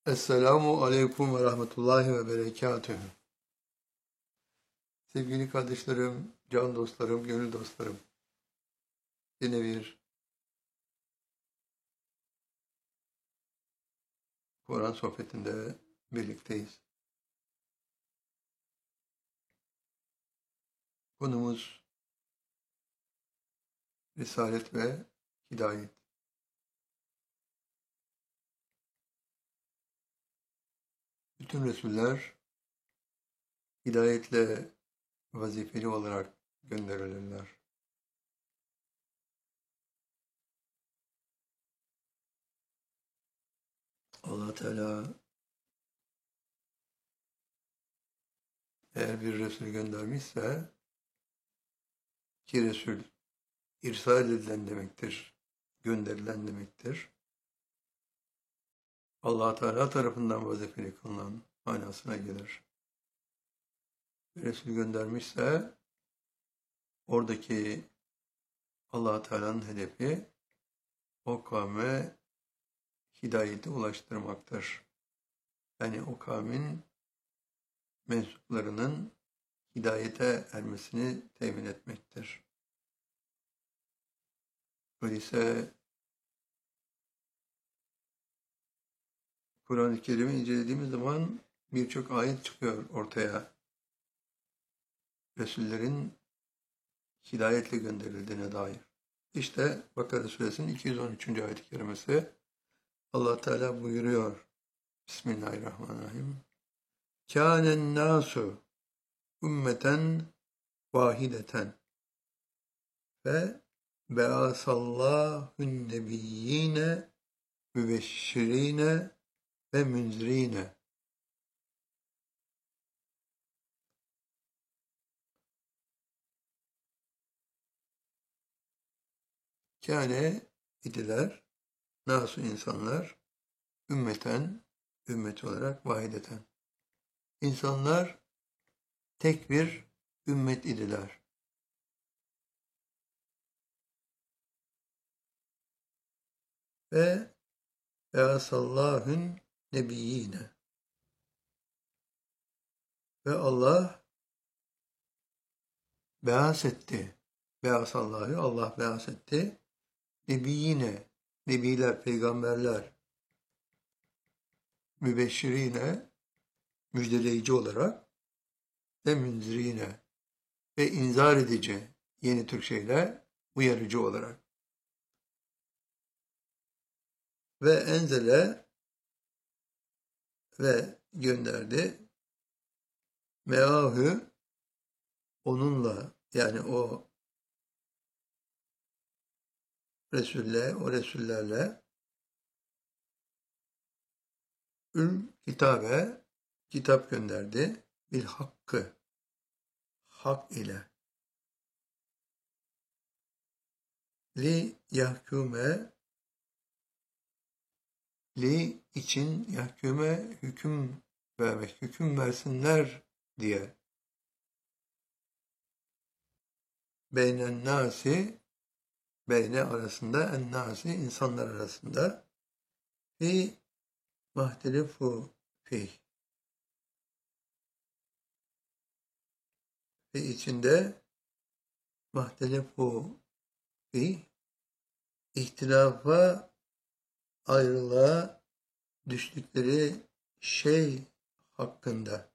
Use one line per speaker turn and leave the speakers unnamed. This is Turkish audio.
Esselamu Aleyküm ve Rahmetullahi ve Berekatühü. Sevgili kardeşlerim, can dostlarım, gönül dostlarım. Yine bir Kur'an sohbetinde birlikteyiz. Konumuz Risalet ve Hidayet. Bütün Resuller hidayetle vazifeli olarak gönderilirler. Allah Teala eğer bir Resul göndermişse ki Resul irsal edilen demektir, gönderilen demektir. Allah Teala tarafından vazifeli kılınan manasına gelir. Resul göndermişse oradaki Allah Teala'nın hedefi o kavme hidayeti ulaştırmaktır. Yani o kavmin mensuplarının hidayete ermesini temin etmektir. Öyleyse Kur'an-ı Kerim'i incelediğimiz zaman birçok ayet çıkıyor ortaya. Resullerin hidayetle gönderildiğine dair. İşte Bakara Suresinin 213. ayet-i kerimesi Allah Teala buyuruyor. Bismillahirrahmanirrahim. Kânen nâsu ümmeten vahideten ve be'asallâhun nebiyyîne mübeşşirîne ve münzirîne. Kâne idiler, nasu insanlar, ümmeten, ümmet olarak vahideten. İnsanlar tek bir ümmet idiler. Ve be'asallâhun nebiyyîne. Ve Allah beas etti. Beasallahu, Allah beas etti. Nebiyyine, nebiler, peygamberler, mübeşşirine, müjdeleyici olarak ve münzirine ve inzar edici, yeni Türkçeyle uyarıcı olarak. Ve enzele ve gönderdi meahü onunla, yani o Resulle, o Resullerle kitabe, kitap gönderdi. Bil hakkı, hak ile. Li yahkume, li için, yahkume hüküm vermek, hüküm versinler diye. Beynen nasi, beyne arasında, en nasi, insanlar arasında. Fi mahtelifu fih. Ve içinde mahtelifu fih, ihtilafa, ayrılığa düştükleri şey hakkında.